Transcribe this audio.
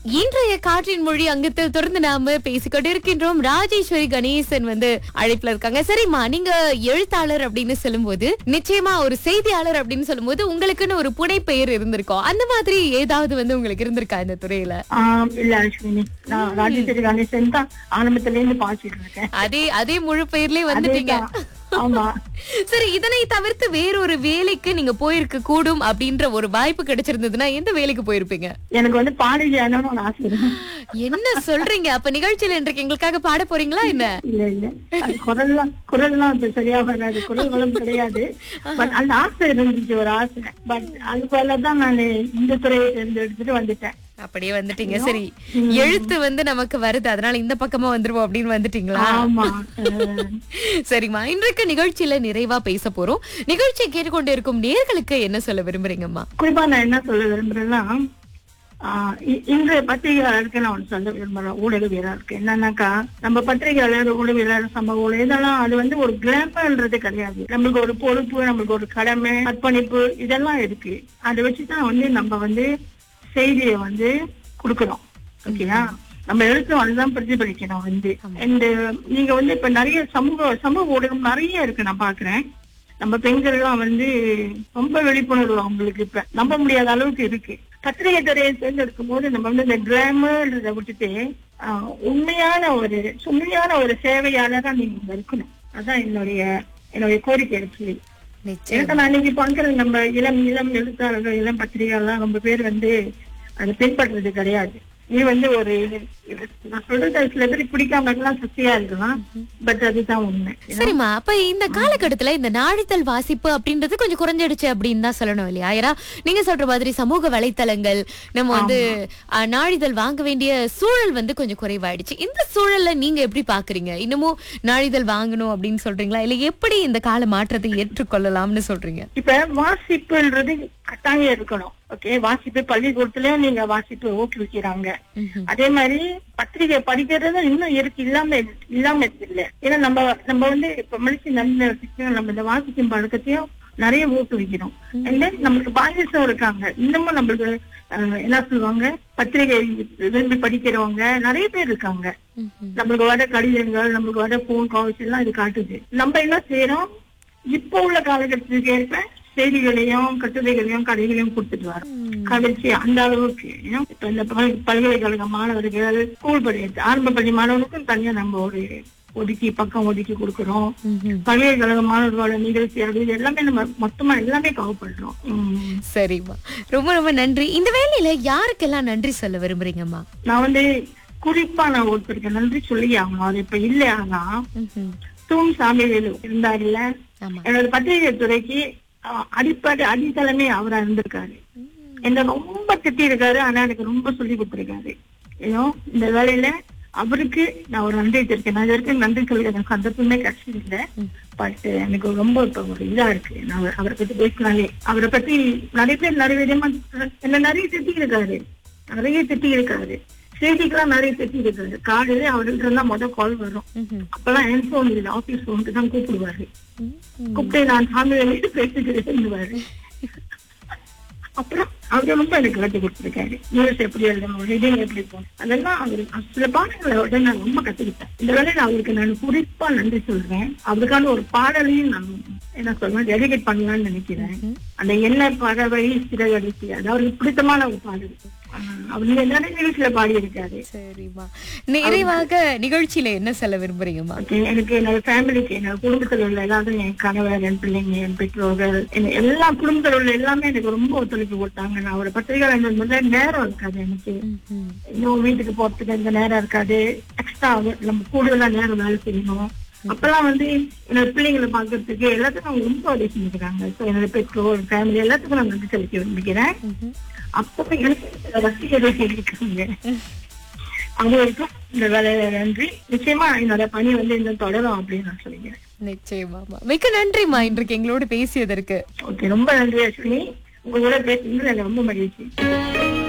இன்றைய காற்றின் மொழி அங்கத்தில் தொடர்ந்து நாம பேசிக்கொண்டு இருக்கின்றோம். ராஜேஸ்வரி கணேசன் அழைப்புல இருக்காங்க. சரிம்மா, நீங்க எழுத்தாளர் அப்படின்னு சொல்லும்போது நிச்சயமா ஒரு செய்தியாளர் அப்படின்னு சொல்லும்போது உங்களுக்குன்னு ஒரு புனைப்பெயர் இருந்திருக்கும். அந்த மாதிரி ஏதாவது உங்களுக்கு இருந்திருக்கா இந்த துறையில? இல்ல அஸ்வினி, நான் ராஜேஸ்வரி கணேசன் தான் ஆரம்பத்துல இருந்து பாத்துட்டு இருக்கேன். அதே முழு பெயர்லயே வந்துட்டீங்க. ஆமா. சரி, இதனை தவிர்த்து வேறொரு வேலைக்கு நீங்க போயிருக்க கூடும் அப்படின்ற ஒரு வாய்ப்பு கிடைச்சிருந்ததுன்னா எந்த வேலைக்கு போயிருப்பீங்க? எனக்கு பாடகியானு ஒரு ஆசை இருக்கு. என்ன சொல்றீங்க? அப்ப நிகழ்ச்சியில இன்றைக்கு எங்களுக்காக பாட போறீங்களா என்ன? இல்ல இல்ல, குரல்லாம் இப்ப சரியா வராது, குரல் வளம் கிடையாது. பட் அந்த ஆசை இருந்துச்சு, ஒரு ஆசை. பட் அது போலதான் நான் இந்த துறையை தேர்ந்தெடுத்துட்டு வந்துட்டேன். அப்படியே வந்துட்டீங்க. சரி, எழுத்து நமக்கு வருது, அதனால இந்த பக்கமா வந்துருவோம் அப்படின்னு வந்துட்டீங்களா? ஆமா. சரிம்மா, இன்றைக்கு நிகழ்ச்சியில நிறைவா பேச போறோம். நிகழ்ச்சியை கேட்டுக்கொண்டு இருக்கும் நேர்களுக்கு என்ன சொல்ல விரும்புறீங்கம்மா? குறிப்பா நான் என்ன சொல்ல விரும்புறேன்னா, இன்றைய பத்திரிகையாளருக்கு நான் ஒன்று சொல்ல விரும்புறேன், ஊடகவியலாளருக்கு. என்னன்னாக்கா, நம்ம பத்திரிகையாளர், ஊடகவியலாளர், சமூக ஊடகம் இதெல்லாம் அது ஒரு கிளாம்பர்ன்றது கிடையாது. நம்மளுக்கு ஒரு பொறுப்பு, நம்மளுக்கு ஒரு கடமை, அர்ப்பணிப்பு இதெல்லாம் இருக்கு. அதை வச்சுதான் நம்ம செய்தியை கொடுக்கணும். ஓகேயா? நம்ம எழுத்து அதுதான் பிரதிபலிக்கணும். நீங்க இப்ப நிறைய சமூக ஊடகம் நிறைய இருக்கு, நான் பாக்குறேன். நம்ம பெண்கள் எல்லாம் ரொம்ப விழிப்புணர்வு அவங்களுக்கு இப்ப நம்ப முடியாத அளவுக்கு இருக்கு. பத்திரிகை துறையை தேர்ந்தெடுக்கும் போது நம்ம இந்த கிளாமர்ன்றதை விட்டுட்டு உண்மையான ஒரு சேவையாளரா நீங்க இருக்கணும். அதான் என்னுடைய கோரிக்கை இருக்கு. நான் இன்னைக்கு பாக்குறேன், நம்ம இளம் எழுத்தாளர்கள், இளம் பத்திரிகையாளர் ரொம்ப பேர் அதை பின்பற்றுறது கிடையாது. இது ஒரு நான் சொல்றது சில பேருக்கு பிடிக்காம இருக்கலாம், சக்தியா இருக்கலாம். பட் அதுதான் உண்மை. சரிம்மா, அப்ப இந்த காலகட்டத்துல இந்த நாளிதழ் வாசிப்பு அப்படின்றது கொஞ்சம் குறைஞ்சிடுச்சு அப்படின்னு தான் சொல்லணும் இல்லையா? ஏன்னா நீங்க சொல்ற மாதிரி சமூக வலைத்தளங்கள், நம்ம நாளிதழ் வாங்க வேண்டிய சூழல் கொஞ்சம் குறைவாயிடுச்சு. இந்த சூழல்ல நீங்க எப்படி பாக்குறீங்க? இன்னமும் நாளிதழ் வாங்கணும் அப்படின்னு சொல்றீங்களா, இல்ல எப்படி இந்த கால மாற்றத்தை ஏற்றுக்கொள்ளலாம்னு சொல்றீங்க? இப்ப வாசிப்புன்றது கட்டாயம் இருக்கணும். ஓகே, வாசிப்பு பள்ளிக்கூடத்துலயும் நீங்க வாசிப்பு ஊக்குவிக்கிறாங்க. அதே மாதிரி பத்திரிகை படிக்கிறது இன்னும் இருக்கு, இல்லாம இல்ல. ஏன்னா நம்ம இப்ப மனுஷன் நம்ம இந்த வாசிக்கும் பழக்கத்தையும் நிறைய ஊக்குவிக்கிறோம். நம்மளுக்கு பாயசம் இருக்காங்க, இன்னமும் நம்மளுக்கு என்ன சொல்லுவாங்க, பத்திரிகை விரும்பி படிக்கிறவங்க நிறைய பேர் இருக்காங்க. நம்மளுக்கு வர கடிதங்கள், நம்மளுக்கு வர போன் கால்ஸ் எல்லாம் இது காட்டுது. நம்ம என்ன செய்யறோம், இப்ப உள்ள காலகட்டத்துக்கு ஏற்ப செய்திகளையும் கட்டுரைகளையும் கதைகளையும் கொடுத்துட்டு வரோம். கவர்ச்சி அந்த அளவுக்கு. இப்ப இந்த பல்கலைக்கழக மாணவர்கள், ஸ்கூல் ஆரம்ப பள்ளி மாணவர்களுக்கும் தனியா நம்ம ஒரு பக்கம் ஒதுக்கி கொடுக்கிறோம். பல்கலைக்கழக மாணவர்களோட நிகழ்ச்சி இது எல்லாமே நம்ம மொத்தமா எல்லாமே கவர் பண்றோம். சரிம்மா, ரொம்ப ரொம்ப நன்றி. இந்த வேலையில யாருக்கெல்லாம் நன்றி சொல்ல விரும்புறீங்கம்மா? நான் குறிப்பா நான் ஒருத்தருக்கு நன்றி சொல்லி ஆகணும். அது இப்ப இல்ல, ஆனா தூண் சாமிவேலு இருந்தாருல்ல, என்னோட பத்திரிகை துறைக்கு அடித்தளமே அவரா இருந்திருக்காரு. என்ன ரொம்ப திட்டி இருக்காரு, ஆனா எனக்கு ரொம்ப சொல்லி கொடுத்திருக்காரு. ஏதோ இந்த வேலையில அவருக்கு நான் ஒரு நன்றி வச்சிருக்கேன். நான் இதற்கு நன்றி சொல்லி எனக்கு சந்தர்ப்பமே கிடைச்சது இல்லை. பட் எனக்கு ரொம்ப இப்ப ஒரு இதா இருக்கு. நான் அவரை பத்தி பேசினாலே, அவரை பத்தி நிறைய பேர் நிறைய விதமா என்ன நிறைய திட்டி இருக்காரு. செய்திக்கெல்லாம் நிறைய திட்டி இருக்காரு. காலையில அவர்கிட்ட இருந்தா கால் வரும். அப்பெல்லாம் என் போன் இல்லை, ஆபீஸ் போனுக்கு தான் கூப்பிடுவாரு. கூப்பிட்டு நான் சாமி பேசிக்கிறேன். அப்புறம் அவரு ரொம்ப எனக்கு கட்டி கொடுத்துருக்காரு. நியூஸ் எப்படி எழுதணும், ரீடிங் எப்படி போகணும், அதெல்லாம் அவரு சில பாடங்களோட நான் ரொம்ப கத்துக்கிட்டேன். இந்த வேலையில அவருக்கு நான் குறிப்பா நன்றி சொல்றேன். அவருக்கான ஒரு பாடலையும் நான் என்ன சொல்றேன், டெடிகேட் பண்ணலாம்னு நினைக்கிறேன். அந்த என்ன பறவை சிறகடிச்சு, அது அவருக்கு பிடித்தமான ஒரு பாடல். அவர் நிறைய நிகழ்ச்சியில பாடி இருக்காரு. சரிம்மா, நிறைவாக நிகழ்ச்சியில என்ன சொல்ல விரும்புறீங்கம்மா? எனக்கு என்னோட ஃபேமிலிக்கு, என்னோட குடும்பத்தில் உள்ள எல்லாரும், என் கணவர், என் பிள்ளைங்க, என் பெற்றோர்கள், எல்லா குடும்பத்தில் உள்ள எல்லாமே எனக்கு ரொம்ப ஒத்துழைப்பு கொடுத்தாங்க. நான் ஒரு பத்திரிகையாளர் முதல்ல நேரம் இருக்காது எனக்கு, இன்னும் வீட்டுக்கு போறதுக்கு இந்த நேரம் இருக்காது. எக்ஸ்ட்ரா நம்ம கூடுதலா நேரம் வேலை செய்யணும். அப்பெல்லாம் என்னோட பிள்ளைங்களை பாக்குறதுக்கு எல்லாத்துக்கும் அவங்க ரொம்ப உதவி செஞ்சுக்கிறாங்க. என்னோட பெற்றோர், ஃபேமிலி எல்லாத்துக்கும் நான் நன்றி செலுத்த விரும்புகிறேன். அப்ப எனக்கு ரசிகர்கள் இருக்காங்க, அவங்களுக்கும் இந்த வேலையில நன்றி. நிச்சயமா என்னோட பணி இன்னும் தொடரும் அப்படின்னு நான் சொல்லிக்கிறேன். நிச்சயமா, மிக்க நன்றிமா இன்றைக்கு எங்களோட பேசியதற்கு. ஓகே, ரொம்ப நன்றி அஸ்வினி. உங்களோட பேசுறது எனக்கு ரொம்ப மகிழ்ச்சி.